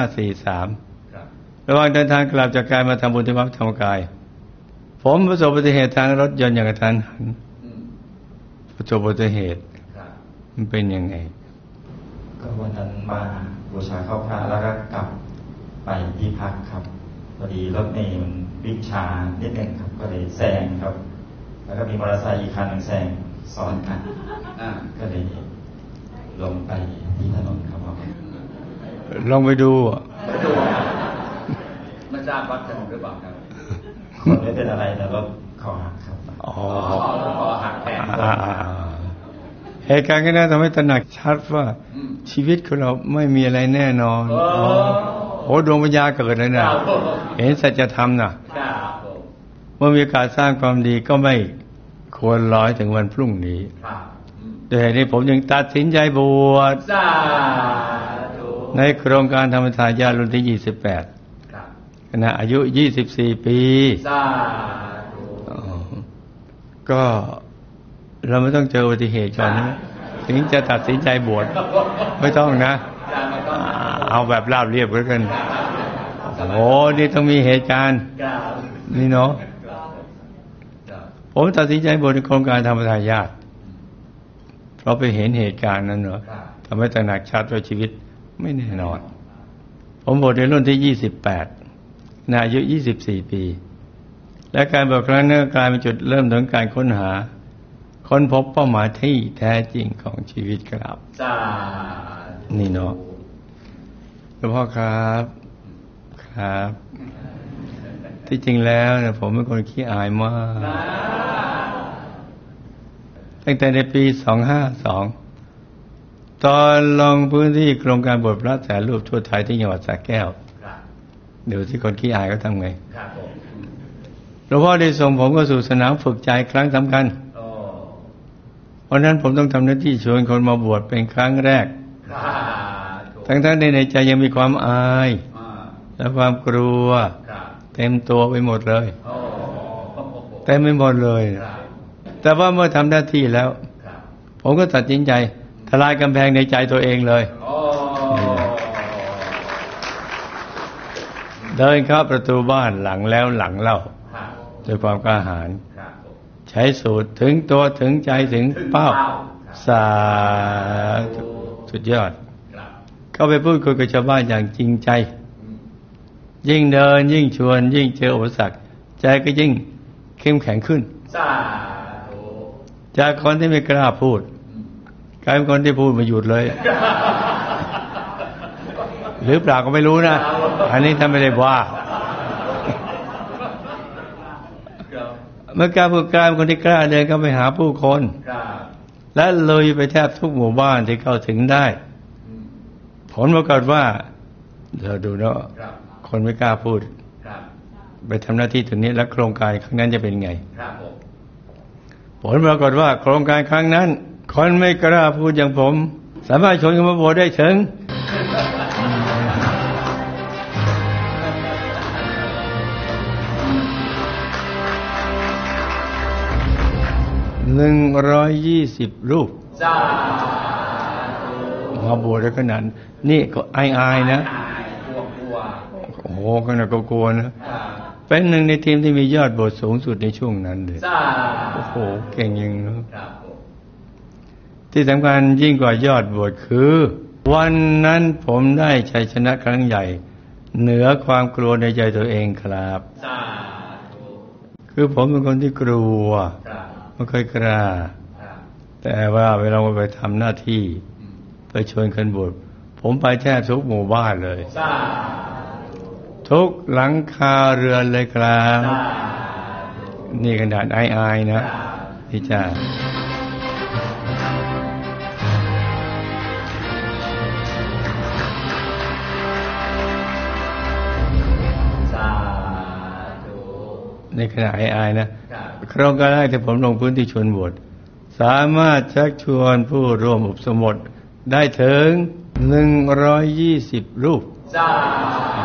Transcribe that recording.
2543ระหว่างเดินทางกลับจากการมาทำบุญที่วัดธรรมกายผมประสบอุบัติเหตุทางรถยนต์อย่างกระทันหันประสบอุบัติเหตุมันเป็นยังไงก็วันนั้นมาบูชาเข้าพระแล้วก็กลับไปที่พักครับพอดีรถเมล์มันวิ่งช้านิดนึงครับก็เลยแซงครับแล้วก็มีมอเตอร์ไซค์อีกคันหนึ่งแซงซ้อนกันก็เลยลงไปที่ถนนครับลงไปดูไม่ทราบวัดถนนหรือเปล่าครับคนไม่เป็นอะไรแต่รถคอหักครับคอหักแตกเหตุการณ์ก็น่าทำให้ตระหนักชัดว่าชีวิตของเราไม่มีอะไรแน่นอนโอ้ดวงปัญญาเกิดเลยนะเห็นสัจธรรมนะเมื่อมีโอกาสสร้างความดีก็ไม่ควรรอถึงวันพรุ่งนี้แต่เหตุนี้ผมยังตัดสินใจบวชในโครงการธรรมทายาทรุ่นที่28ขณะอายุ24 ปีก็เราไม่ต้องเจออุบัติเหตุก่อนนะถึงจะตัดสินใจบวชไม่ต้องนะเอาแบบราบเรียบแล้วกันโอ้นี่ต้องมีเหตุการณ์นี่เนาะผมตัดสินใจบวชในโครงการธรรมทายาทเพราะไปเห็นเหตุการณ์นั้นเนาะทำให้ตระหนักชัดว่าชีวิตไม่แน่นอนผมบวชในรุ่นที่28อายุ24 ปีและการบวชครั้งนั้นกลายเป็นจุดเริ่มต้นการค้นหาค้นพบเป้าหมายที่แท้จริงของชีวิตครับนี่เนาะหลวงพ่อครับที่จริงแล้วเนี่ยผมเป็นคนขี้อายมากตั้งแต่ในปี252ตอนลงพื้นที่โครงการบวชพระแสนรูปทั่วไทยที่จังหวัดสระแก้วเดี๋ยวที่คนขี้อายเขาทำไงหลวงพ่อได้ส่งผมเข้าสู่สนามฝึกใจครั้งสำคัญเพราะนั้นผมต้องทำหน้าที่ชวนคนมาบวชเป็นครั้งแรกทั้งในใจยังมีความอายและความกลัวเต็มตัวไปหมดเลยเต็มไปหมดเลยแต่ว่าเมื่อทำหน้าที่แล้วผมก็ตัดสินใจทลายกำแพงในใจตัวเองเลยเดินเข้าประตูบ้านหลังแล้วหลังเล่าด้วยความกล้าหาญใช้สูตรถึงตัวถึงใจถึงเป้าสาธุสุดยอดเข้าไปพูดคุยกับชาวบ้านอย่างจริงใจยิ่งเดินยิ่งชวนยิ่งเจออุปสรรคใจก็ยิ่งเข้มแข็งขึ้นจากคนที่ไม่กล้าพูดกลายเป็นคนที่พูดไม่หยุดเลยหรือเปล่าก็ไม่รู้นะอันนี้ท่านไม่ได้ว่าเมื่อกล้าพูดกล้าเป็นคนที่กล้าเดินเข้าไปหาผู้คนและเลยไปแทบทุกหมู่บ้านที่เข้าถึงได้ผลปรากฏว่าเราดูเนาะคนไม่กล้าพูดไปทำหน้าที่ตรงนี้แล้วโครงการครั้งนั้นจะเป็นไงผลปรากฏว่าโครงการครั้งนั้นคนไม่กล้าพูดอย่างผมสามารถชวนกันมาบวชได้ถึง120 รูปมาบวชได้ขนาดนี่ก็อายนะโอ้โหขนาดกลัวนะเป็นหนึ่งในทีมที่มียอดบวชสูงสุดในช่วงนั้นเลยโอ้โหเก่งจริงนะที่สำคัญยิ่งกว่ายอดบวชคือวันนั้นผมได้ชัยชนะครั้งใหญ่เหนือความกลัวในใจตัวเองครับคือผมเป็นคนที่กลัวไม่เคยกล้าแต่ว่าเวลาไปทำหน้าที่ไปชวนคนบวชผมไปแทบทุกหมู่บ้านเลยทุกหลังคาเรือนเลยครับนี่ขนาดอายนะที่จะในขณะอายนะโครงการแรกที่ผมลงพื้นที่ชวนบวชสามารถชักชวนผู้ร่วมอุปสมบทได้ถึง120 รูป